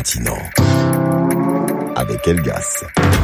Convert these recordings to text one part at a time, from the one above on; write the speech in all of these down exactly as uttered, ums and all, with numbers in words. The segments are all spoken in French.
continent. Avec Elgas.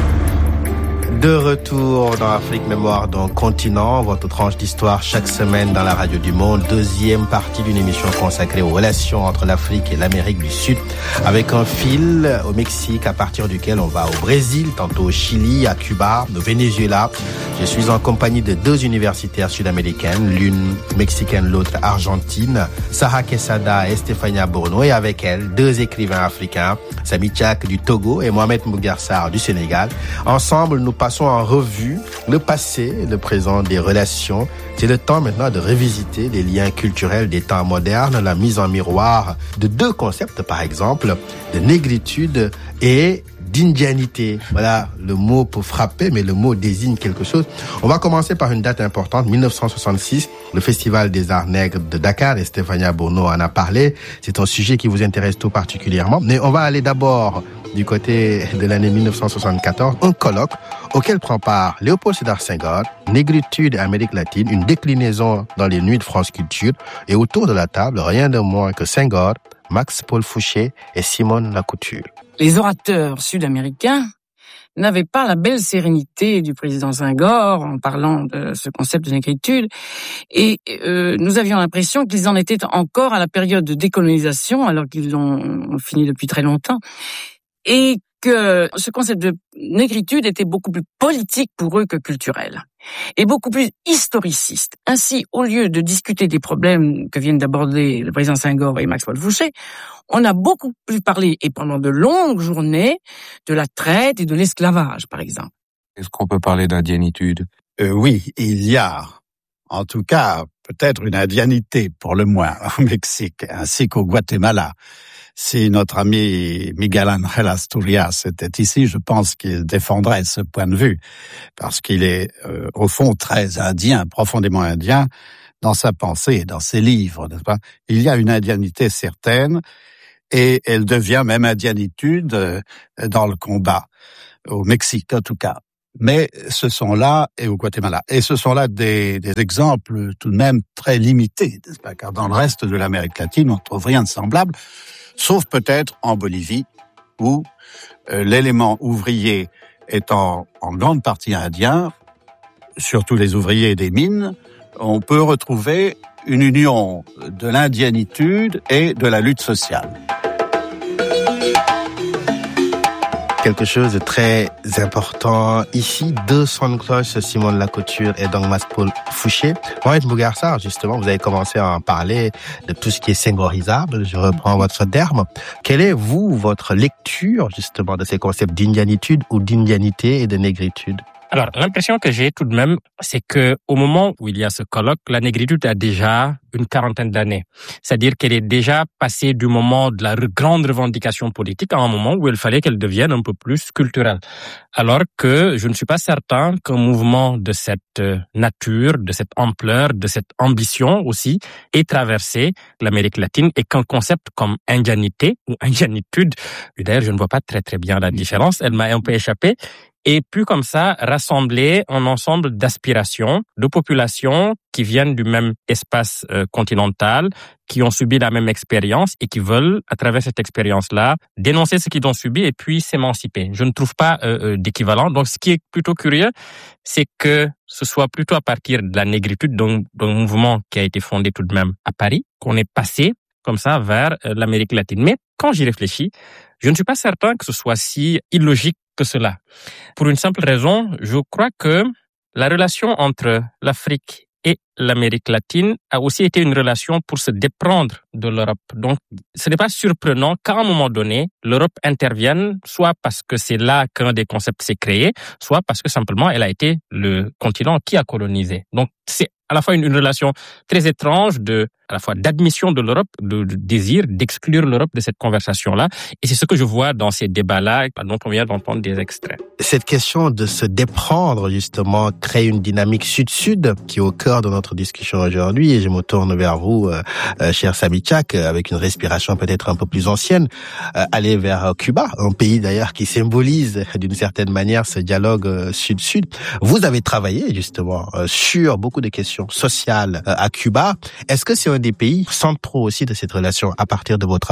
De retour dans Afrique Mémoire d'un continent, votre tranche d'histoire chaque semaine dans la radio du monde, deuxième partie d'une émission consacrée aux relations entre l'Afrique et l'Amérique du Sud, avec un fil au Mexique à partir duquel on va au Brésil, tantôt au Chili, à Cuba, au Venezuela. Je suis en compagnie de deux universitaires sud-américaines, l'une mexicaine, l'autre argentine, Sarah Quesada et Estefania Bourno, et avec elles, deux écrivains africains, Samy Tchak du Togo et Mohamed Mbougar Sarr du Sénégal. Ensemble, nous passons en revue le passé, le présent des relations. C'est le temps maintenant de revisiter les liens culturels des temps modernes, la mise en miroir de deux concepts, par exemple, de négritude et d'indianité. Voilà le mot pour frapper, mais le mot désigne quelque chose. On va commencer par une date importante, dix-neuf cent soixante-six, le Festival des Arts Nègres de Dakar, et Estefania Bourno en a parlé. C'est un sujet qui vous intéresse tout particulièrement. Mais on va aller d'abord du côté de l'année dix-neuf cent soixante-quatorze, un colloque auquel prend part Léopold Sédar Senghor, Négritude et Amérique latine, une déclinaison dans les nuits de France Culture, et autour de la table, rien de moins que Senghor, Max-Paul Fouché et Simone Lacouture. Les orateurs sud-américains n'avaient pas la belle sérénité du président Senghor en parlant de ce concept de négritude, et euh, nous avions l'impression qu'ils en étaient encore à la période de décolonisation, alors qu'ils l'ont fini depuis très longtemps, et que ce concept de négritude était beaucoup plus politique pour eux que culturel, et beaucoup plus historiciste. Ainsi, au lieu de discuter des problèmes que viennent d'aborder le président Senghor et Max-Paul Fouché, on a beaucoup plus parlé, et pendant de longues journées, de la traite et de l'esclavage, par exemple. Est-ce qu'on peut parler d'indianitude ? euh, Oui, il y a, en tout cas, peut-être une indianité, pour le moins, au Mexique, ainsi qu'au Guatemala. Si notre ami Miguel Ángel Asturias était ici, je pense qu'il défendrait ce point de vue, parce qu'il est, euh, au fond, très indien, profondément indien, dans sa pensée, dans ses livres, n'est-ce pas ? Il y a une indianité certaine, et elle devient même indianitude euh, dans le combat, au Mexique en tout cas. Mais ce sont là, et au Guatemala, et ce sont là des, des exemples tout de même très limités, n'est-ce pas ? Car dans le reste de l'Amérique latine, on ne trouve rien de semblable, sauf peut-être en Bolivie, où euh, l'élément ouvrier étant en grande partie indien, surtout les ouvriers des mines, on peut retrouver une union de l'indianitude et de la lutte sociale. Quelque chose de très important ici, deux sons de cloche, Simone Lacouture et donc Max-Paul Fouché. Mohamed Mbougar Sarr, justement, vous avez commencé à en parler de tout ce qui est senghorisable, je reprends votre terme. Quelle est, vous, votre lecture, justement, de ces concepts d'indianitude ou d'indianité et de négritude ? Alors, l'impression que j'ai tout de même, c'est que au moment où il y a ce colloque, la négritude a déjà une quarantaine d'années. C'est-à-dire qu'elle est déjà passée du moment de la grande revendication politique à un moment où il fallait qu'elle devienne un peu plus culturelle. Alors que je ne suis pas certain qu'un mouvement de cette nature, de cette ampleur, de cette ambition aussi, ait traversé l'Amérique latine et qu'un concept comme indianité ou indianitude, d'ailleurs je ne vois pas très très bien la différence, elle m'a un peu échappé, et puis comme ça, rassembler un ensemble d'aspirations, de populations qui viennent du même espace euh, continental, qui ont subi la même expérience et qui veulent, à travers cette expérience-là, dénoncer ce qu'ils ont subi et puis s'émanciper. Je ne trouve pas euh, d'équivalent. Donc ce qui est plutôt curieux, c'est que ce soit plutôt à partir de la négritude, donc d'un mouvement qui a été fondé tout de même à Paris, qu'on est passé comme ça vers euh, l'Amérique latine. Mais quand j'y réfléchis, je ne suis pas certain que ce soit si illogique que cela. Pour une simple raison, je crois que la relation entre l'Afrique et l'Amérique latine a aussi été une relation pour se déprendre de l'Europe. Donc, ce n'est pas surprenant qu'à un moment donné, l'Europe intervienne, soit parce que c'est là qu'un des concepts s'est créé, soit parce que simplement elle a été le continent qui a colonisé. Donc, c'est à la fois une, une relation très étrange de, à la fois d'admission de l'Europe, de, de désir d'exclure l'Europe de cette conversation-là. Et c'est ce que je vois dans ces débats-là, dont on vient d'entendre des extraits. Cette question de se déprendre, justement, crée une dynamique sud-sud qui est au cœur de notre discussion aujourd'hui. Et je me tourne vers vous, euh, euh, cher Samy Tchak, avec une respiration peut-être un peu plus ancienne, euh, aller vers Cuba, un pays d'ailleurs qui symbolise d'une certaine manière ce dialogue euh, sud-sud. Vous avez travaillé justement euh, sur beaucoup de questions sociales euh, à Cuba. Est-ce que c'est un des pays centraux aussi de cette relation à partir de vos travaux?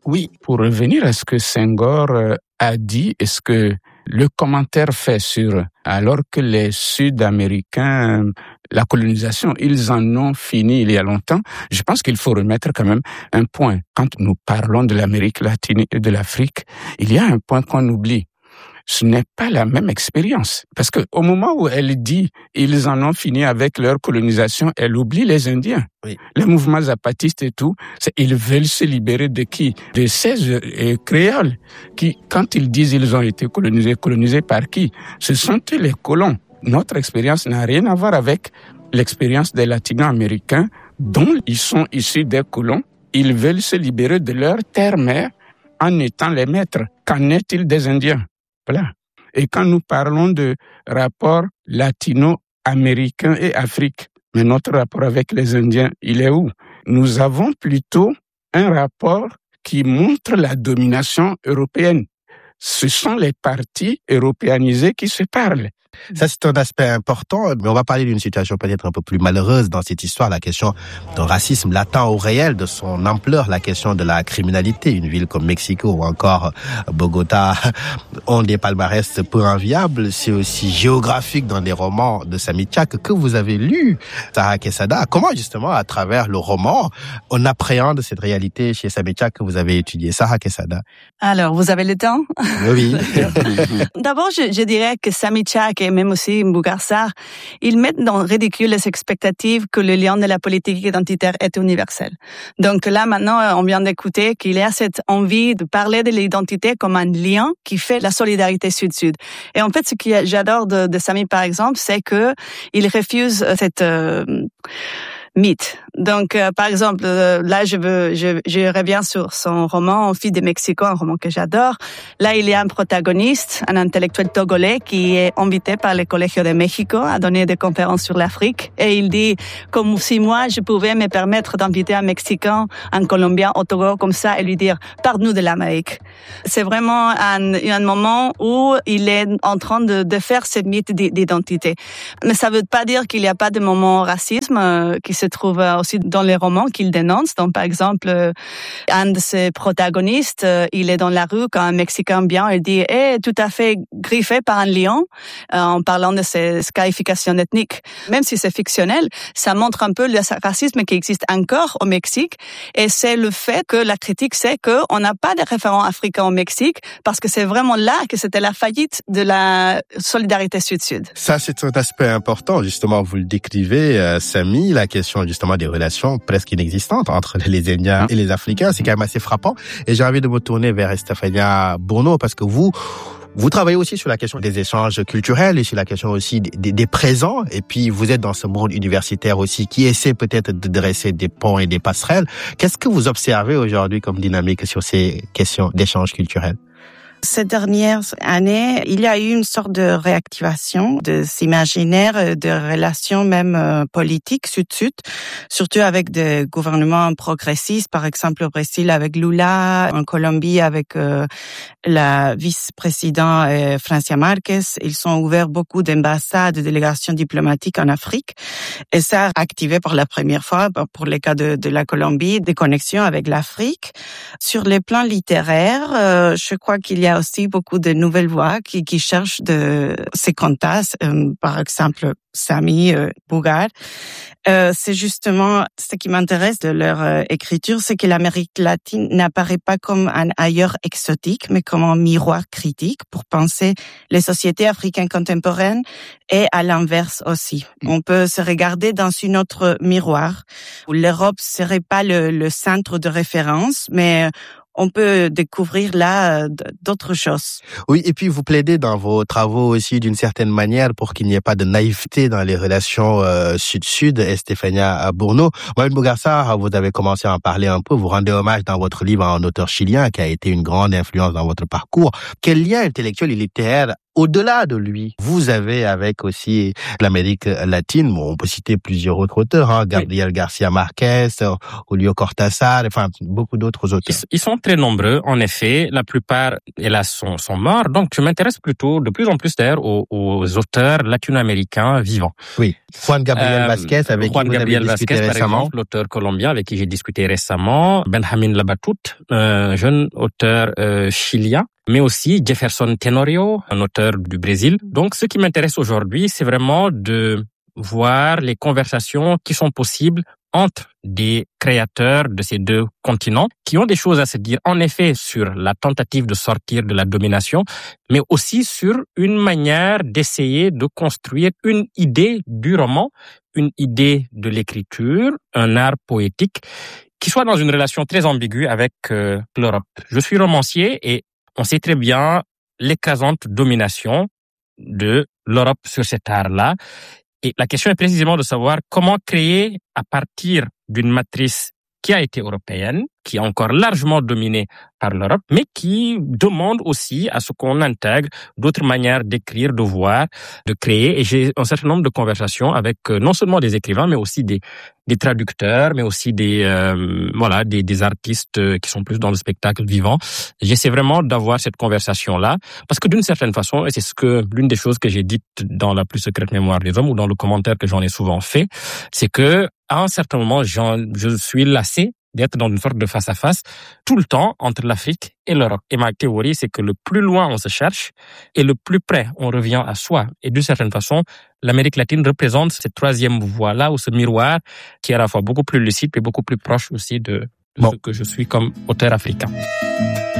Oui, pour revenir à ce que Senghor a dit, et ce que le commentaire fait sur, alors que les Sud-Américains, la colonisation, ils en ont fini il y a longtemps, je pense qu'il faut remettre quand même un point. Quand nous parlons de l'Amérique latine et de l'Afrique, il y a un point qu'on oublie. Ce n'est pas la même expérience. Parce que au moment où elle dit ils en ont fini avec leur colonisation, elle oublie les Indiens. Oui. Les mouvements zapatistes et tout, c'est, ils veulent se libérer de qui? De ces euh, créoles qui, quand ils disent ils ont été colonisés, colonisés par qui? Ce sont les colons. Notre expérience n'a rien à voir avec l'expérience des latino-américains dont ils sont issus des colons. Ils veulent se libérer de leur terre-mère en étant les maîtres. Qu'en est-il des Indiens? Voilà. Et quand nous parlons de rapport latino-américain et Afrique, mais notre rapport avec les Indiens, il est où? Nous avons plutôt un rapport qui montre la domination européenne. Ce sont les partis européanisés qui se parlent. Ça, c'est un aspect important, mais on va parler d'une situation peut-être un peu plus malheureuse dans cette histoire, la question d'un racisme latent ou réel, de son ampleur, la question de la criminalité. Une ville comme Mexico ou encore Bogota ont des palmarès peu enviables. C'est aussi géographique dans des romans de Samy Tchak que vous avez lus, Sarah Quesada. Comment, justement, à travers le roman, on appréhende cette réalité chez Samy Tchak que vous avez étudié? Sarah Quesada. Alors, vous avez le temps? Oui. D'abord, je, je dirais que Samy Tchak et même aussi Bougar Sarr, ils mettent dans le ridicule les expectatives que le lien de la politique identitaire est universel. Donc là, maintenant, on vient d'écouter qu'il y a cette envie de parler de l'identité comme un lien qui fait la solidarité sud-sud. Et en fait, ce que j'adore de, de Samy, par exemple, c'est que il refuse cette euh, mythe. Donc, euh, par exemple, euh, là, je veux, je, je reviens sur son roman Fille de Mexico, un roman que j'adore. Là, il y a un protagoniste, un intellectuel togolais qui est invité par le Colegio de México à donner des conférences sur l'Afrique. Et il dit, comme si moi, je pouvais me permettre d'inviter un Mexicain, un Colombien au Togo comme ça et lui dire, parle-nous de l'Amérique. C'est vraiment un, un moment où il est en train de, de faire cette mythe d'identité. Mais ça veut pas dire qu'il n'y a pas de moment racisme euh, qui se trouve aussi dans les romans qu'il dénonce. Donc, par exemple, un de ses protagonistes, il est dans la rue quand un Mexicain vient, il dit eh, tout à fait griffé par un lion, euh, en parlant de ces scarifications ethniques. Même si c'est fictionnel, ça montre un peu le racisme qui existe encore au Mexique. Et c'est le fait que la critique, c'est qu'on n'a pas de référents africains au Mexique, parce que c'est vraiment là que c'était la faillite de la solidarité sud-sud. Ça, c'est un aspect important. Justement, vous le décrivez, euh, Samy, la question justement des relations presque inexistantes entre les Indiens et les Africains, c'est quand même assez frappant. Et j'ai envie de me tourner vers Estefania Bourneau, parce que vous, vous travaillez aussi sur la question des échanges culturels et sur la question aussi des, des présents. Et puis, vous êtes dans ce monde universitaire aussi qui essaie peut-être de dresser des ponts et des passerelles. Qu'est-ce que vous observez aujourd'hui comme dynamique sur ces questions d'échanges culturels? Ces dernières années, il y a eu une sorte de réactivation de s'imaginaire de relations même euh, politiques sud-sud, surtout avec des gouvernements progressistes, par exemple au Brésil avec Lula, en Colombie avec euh, la vice-présidente euh, Francia Marquez. Ils ont ouvert beaucoup d'ambassades, de délégations diplomatiques en Afrique, et ça a activé pour la première fois, pour le cas de, de la Colombie, des connexions avec l'Afrique. Sur les plans littéraires, euh, je crois qu'il y a Il y a aussi beaucoup de nouvelles voix qui, qui cherchent de ces contacts, euh, par exemple Samy, euh, Bougar. Euh, c'est justement ce qui m'intéresse de leur euh, écriture, c'est que l'Amérique latine n'apparaît pas comme un ailleurs exotique, mais comme un miroir critique pour penser les sociétés africaines contemporaines, et à l'inverse aussi. On peut se regarder dans une autre miroir où l'Europe serait pas le, le centre de référence, mais on peut découvrir là d'autres choses. Oui, et puis vous plaidez dans vos travaux aussi d'une certaine manière pour qu'il n'y ait pas de naïveté dans les relations euh, sud-sud, Estefania Bourneau. Mohamed Bougar Sarr, vous avez commencé à en parler un peu, vous rendez hommage dans votre livre à un auteur chilien qui a été une grande influence dans votre parcours. Quel lien intellectuel et littéraire au-delà de lui, vous avez avec aussi l'Amérique latine, bon, on peut citer plusieurs autres auteurs, hein, Gabriel oui. Garcia Marquez, Julio Cortázar, enfin beaucoup d'autres auteurs. Ils, ils sont très nombreux, en effet. La plupart, hélas, sont, sont morts. Donc, je m'intéresse plutôt de plus en plus d'ailleurs aux, aux auteurs latino-américains vivants. Oui. Juan Gabriel euh, Vasquez, avec Juan qui vous Gabriel avez discuté Vasquez, récemment. Par exemple, l'auteur colombien avec qui j'ai discuté récemment. Benjamin Labatut, un jeune auteur euh, chilien. Mais aussi Jefferson Tenorio, un auteur du Brésil. Donc, ce qui m'intéresse aujourd'hui, c'est vraiment de voir les conversations qui sont possibles entre des créateurs de ces deux continents qui ont des choses à se dire, en effet, sur la tentative de sortir de la domination, mais aussi sur une manière d'essayer de construire une idée du roman, une idée de l'écriture, un art poétique qui soit dans une relation très ambiguë avec euh, l'Europe. Je suis romancier et on sait très bien l'écrasante domination de l'Europe sur cet art-là. Et la question est précisément de savoir comment créer à partir d'une matrice qui a été européenne, qui est encore largement dominée par l'Europe, mais qui demande aussi à ce qu'on intègre d'autres manières d'écrire, de voir, de créer. Et j'ai un certain nombre de conversations avec euh, non seulement des écrivains, mais aussi des, des traducteurs, mais aussi des euh, voilà des, des artistes qui sont plus dans le spectacle vivant. J'essaie vraiment d'avoir cette conversation-là, parce que d'une certaine façon, et c'est ce que l'une des choses que j'ai dites dans la plus secrète mémoire des hommes, ou dans le commentaire que j'en ai souvent fait, c'est que à un certain moment, j'en, je suis lassé d'être dans une sorte de face-à-face tout le temps entre l'Afrique et l'Europe. Et ma théorie, c'est que le plus loin on se cherche et le plus près on revient à soi. Et d'une certaine façon, l'Amérique latine représente cette troisième voie-là, ou ce miroir qui est à la fois beaucoup plus lucide et beaucoup plus proche aussi de, de bon. ce que je suis comme auteur africain.